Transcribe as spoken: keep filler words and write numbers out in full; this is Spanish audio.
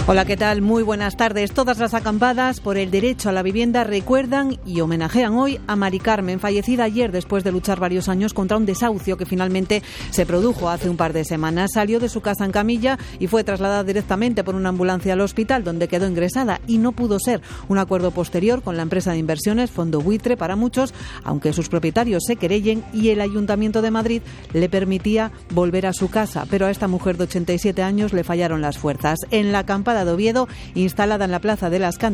Hola, ¿qué tal? Muy buenas tardes. Todas las acampadas por el derecho a la vivienda recuerdan y homenajean hoy a Mari Carmen, fallecida ayer después de luchar varios años contra un desahucio que finalmente se produjo hace un par de semanas. Salió de su casa en camilla y fue trasladada directamente por una ambulancia al hospital, donde quedó ingresada, y no pudo ser. Un acuerdo posterior con la empresa de inversiones Fondo Buitre para muchos, aunque sus propietarios se querellen, y el Ayuntamiento de Madrid le permitía volver a su casa, pero a esta mujer de ochenta y siete años le fallaron las fuerzas. En la acampada de Oviedo, instalada en la Plaza de las Candeleras,